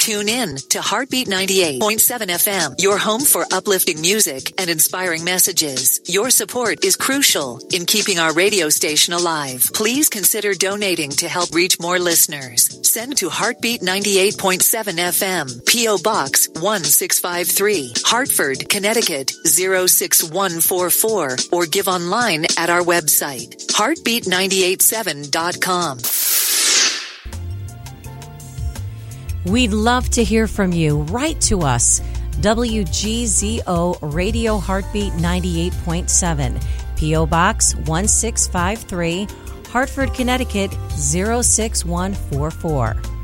Tune in to Heartbeat 98.7 FM, your home for uplifting music and inspiring messages. Your support is crucial in keeping our radio station alive. Please consider donating to help reach more listeners. Send to Heartbeat 98.7 FM, P.O. Box 1653, Hartford, Connecticut 06144, or give online at our website, heartbeat987.com. We'd love to hear from you. Write to us. WGZO Radio Heartbeat 98.7, P.O. Box 1653, Hartford, Connecticut 06144.